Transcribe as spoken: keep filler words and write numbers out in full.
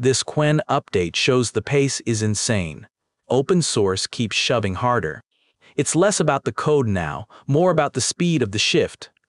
This Qwen update shows the pace is insane. Open source keeps shoving harder. It's less about the code now, more about the speed of the shift.